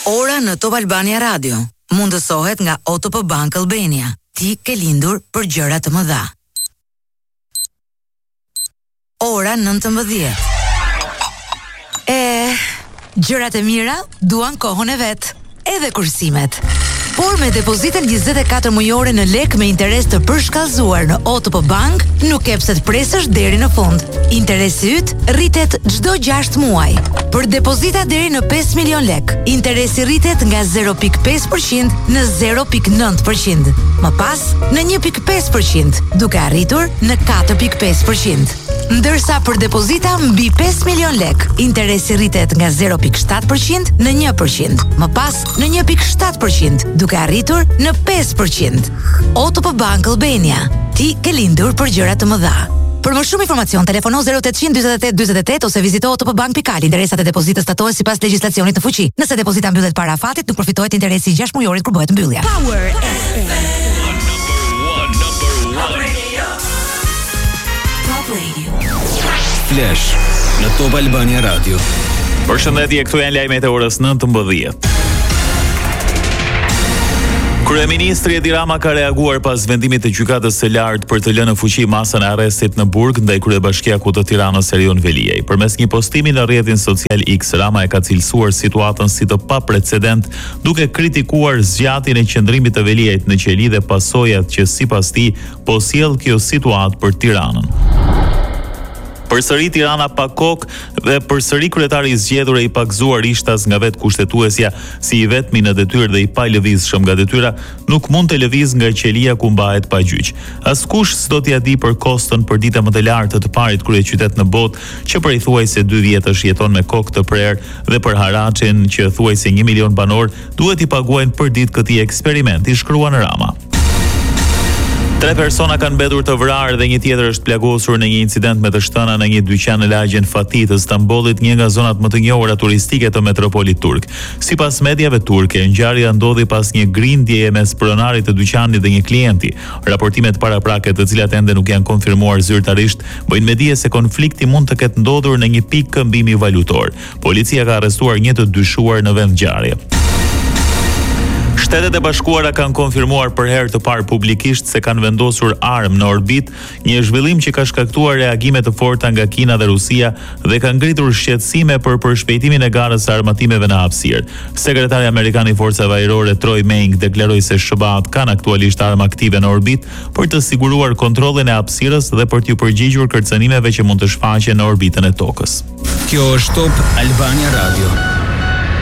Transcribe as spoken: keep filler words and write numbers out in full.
Ora në Top Albania Radio mundësohet nga O T P Bank Albania. Ti ke lindur për gjëra të mëdha. Ora nëntëmbëdhjetë. E, gjërat e mira duan kohën e vet, edhe kursimet. Por me depozitën njëzet e katër mujore në lek me interes të përshkallëzuar në O T P Bank, nuk e pse të presësh deri në fund. Interesi yt rritet çdo gjashtë muaj. Për depozita deri në pesë milion lek, interesi rritet nga zero pikë pesë përqind në zero pikë nëntë përqind. Më pas, në një pikë pesë përqind, duke arritur në katër pikë pesë përqind. Ndërsa për depozita mbi pesë milion lek, interesi rritet nga zero pikë shtatë përqind në një përqind. Më pas, në një pikë shtatë përqind, duke arritur në pesë përqind. O T P Bank Albania. Ti ke lindur për gjëra të mëdha. Për më shumë informacion, telefono zero tetëqind dyzet e tetë dyzet e tetë ose vizito otpbank pikë al. Interesat e depozitës statohen sipas legjislacionit të fuqi. Nëse depozita mbyllet para afatit, nuk përfitohet interesi i gjashtë mujorit kur bëhet mbyllja. Power F M. Top Radio. Flash në Top Albania Radio. Përshëndetje, këtu janë lajmet e orës nëntëmbëdhjetë. Kryeministri Edi Rama ka reaguar pas vendimit të gjykatës së lartë për të lënë në fuqi masën e arrestit në burg ndaj kryebashkiakut të Tiranës Erion Veliaj. Përmes një postimi në rrjetin social X, Rama e ka cilësuar situatën si të paprecedent, duke kritikuar zgjatjen e qëndrimit të Veliajt në qeli dhe pasojat që sipas tij po sjell kjo situatë për Tiranën. Përsëri Tirana pa kokë dhe përsëri kryetari i zgjedhur e i pagzuar ishtas nga vetë kushtetuesja si i vetmi në detyrë dhe i pa lëvizshëm nga detyra, nuk mund të lëviz nga qelia ku mbahet pa gjyq. Askush s'do t'ia di për kostën për dita më të lartë të parit kryeqytet në botë, që prej thuajse dy vjetësh jeton me kokë të prerë, dhe për haraçin që thuajse një milion banor duhet i paguajnë për ditë këtij eksperimenti, shkruan Rama. Tre persona kanë mbetur të vrarë dhe një tjetër është plagosur në një incident me të shtëna në një dyqan në lagjen Fatih të Stambollit, një nga zonat më të njohura turistike të metropolit turk. Sipas mediave turke, ngjarja ndodhi pas një grindjeje mes pronarit të dyqanit dhe një klienti. Raportimet paraprake, të cilat ende nuk janë konfirmuar zyrtarisht, bëjnë me dije se konflikti mund të ketë ndodhur në një pikë këmbimi valutor. Policia ka arrestuar një të dyshuar në vend ngjarje. Shtetet e Bashkuara kanë konfirmuar për herë të parë publikisht se kanë vendosur armë në orbit, një zhvillim që ka shkaktuar reagime të forta nga Kina dhe Rusia dhe ka ngritur shqetësime për përshpejtimin e garës së armatimeve në hapësirë. Sekretari amerikan i forcave ajrore Troy Meng deklaroi se S B A-t kanë aktualisht armë aktive në orbit për të siguruar kontrollin e hapësirës dhe për t'u përgjigjur kërcënimeve që mund të shfaqen në orbitën e tokës. Kjo është Top Albania Radio.